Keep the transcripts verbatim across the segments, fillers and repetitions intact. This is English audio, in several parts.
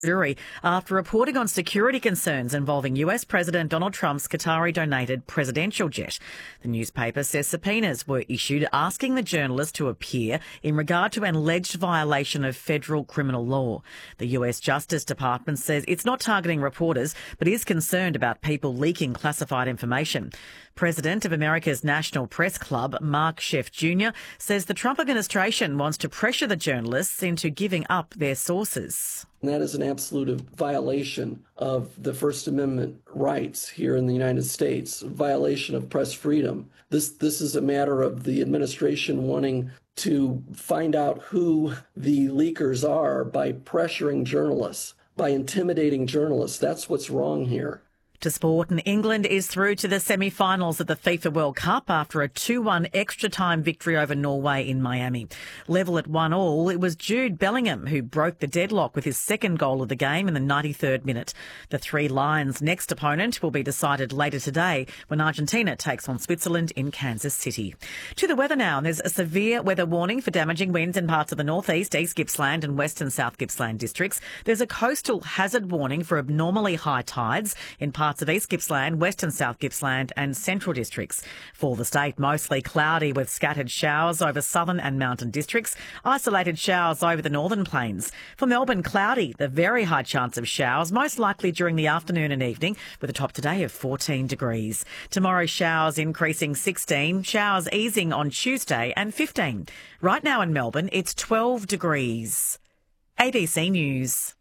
jury after reporting on security concerns involving U S President Donald Trump's Qatari-donated presidential jet. The newspaper says subpoenas were issued asking the journalist to appear in regard to an alleged violation of federal criminal law. The U S Justice Department says it's not targeting reporters, but is concerned about people leaking classified information. President of America's National Press Club, Mark Sheff Junior, says the Trump administration wants to pressure the journalists into giving up their sources. And that is an absolute violation of the First Amendment rights here in the United States, violation of press freedom. This, this is a matter of the administration wanting to find out who the leakers are by pressuring journalists, by intimidating journalists. That's what's wrong here. To sport, and England is through to the semi-finals of the FIFA World Cup after a two one extra-time victory over Norway in Miami. Level at one all, it was Jude Bellingham who broke the deadlock with his second goal of the game in the ninety-third minute. The Three Lions' next opponent will be decided later today when Argentina takes on Switzerland in Kansas City. To the weather now, there's a severe weather warning for damaging winds in parts of the northeast, East Gippsland and West and South Gippsland districts. There's a coastal hazard warning for abnormally high tides in parts of East Gippsland, West and South Gippsland and Central districts. For the state, mostly cloudy with scattered showers over southern and mountain districts, isolated showers over the northern plains. For Melbourne, cloudy, the very high chance of showers, most likely during the afternoon and evening, with a top today of fourteen degrees. Tomorrow, showers increasing sixteen, showers easing on Tuesday and fifteen. Right now in Melbourne, it's twelve degrees. A B C News.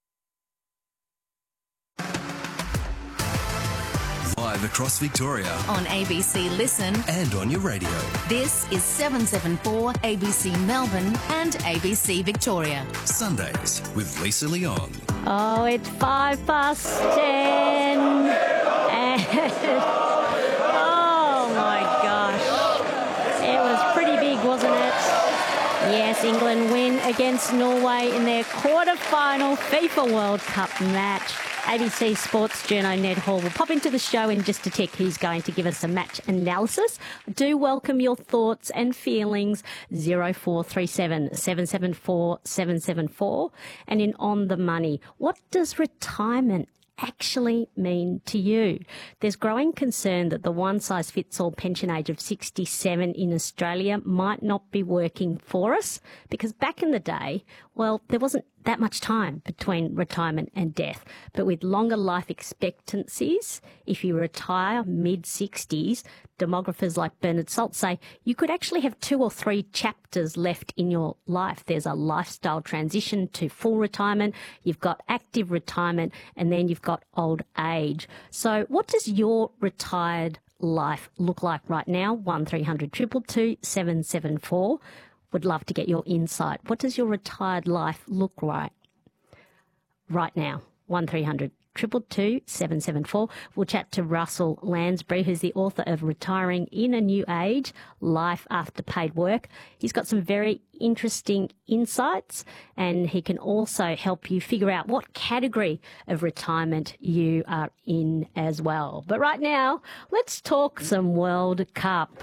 Live across Victoria. On A B C Listen. And on your radio. This is seven seven four A B C Melbourne and A B C Victoria. Sundays with Lisa Leong. Oh, it's five past ten. And oh my gosh. It was pretty big, wasn't it? Yes, England win against Norway in their quarter-final FIFA World Cup match. A B C Sports journo Ned Hall will pop into the show in just a tick. He's going to give us a match analysis. Do welcome your thoughts and feelings. zero four three seven, seven seven four, seven seven four. And in On the Money, what does retirement actually mean to you? There's growing concern that the one-size-fits-all pension age of sixty-seven in Australia might not be working for us because back in the day, well, there wasn't that much time between retirement and death. But with longer life expectancies, if you retire mid-sixties, demographers like Bernard Salt say you could actually have two or three chapters left in your life. There's a lifestyle transition to full retirement, you've got active retirement, and then you've got old age. So what does your retired life look like right now? one three hundred two two two seven seven four. Would love to get your insight. What does your retired life look like right now? one three hundred two two two seven seven four. We'll chat to Russell Lansbury, who's the author of Retiring in a New Age, Life After Paid Work. He's got some very interesting insights, and he can also help you figure out what category of retirement you are in as well. But right now, let's talk some World Cup.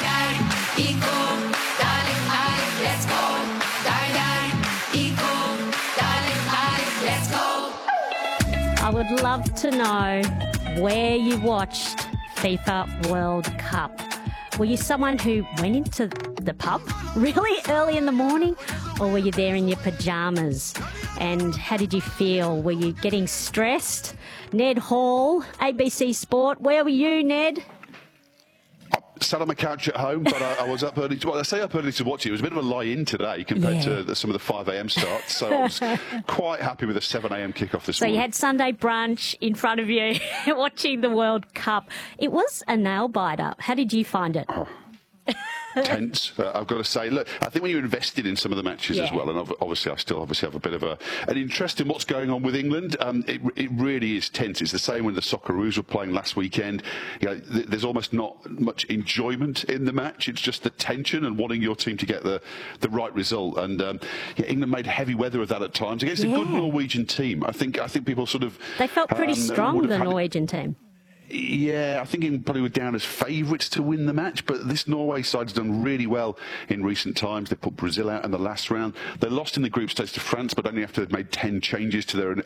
Let's go, darling, equal, darling, let's go. I would love to know where you watched FIFA World Cup. Were you someone who went into the pub really early in the morning, or were you there in your pajamas? And how did you feel? Were you getting stressed? Ned Hall, A B C Sport, where were you, Ned? Sat on my couch at home, but I, I was up early. To, well, I say up early to watch it. It was a bit of a lie-in today compared yeah. to the, some of the five a.m. starts. So I was quite happy with the seven a.m. kickoff this so morning. So you had Sunday brunch in front of you watching the World Cup. It was a nail-biter. How did you find it? Oh. Tense, uh, I've got to say. Look, I think when you're invested in some of the matches yeah. as well, and obviously I still obviously have a bit of a, an interest in what's going on with England, um, it, it really is tense. It's the same when the Socceroos were playing last weekend. You know, th there's almost not much enjoyment in the match. It's just the tension and wanting your team to get the, the right result. And um, yeah, England made heavy weather of that at times against yeah. a good Norwegian team. I think I think people sort of... They felt pretty um, strong, the Norwegian team. Yeah, I think England probably were down as favourites to win the match, but this Norway side's done really well in recent times. They put Brazil out in the last round. They lost in the group stage to France, but only after they'd made ten changes to their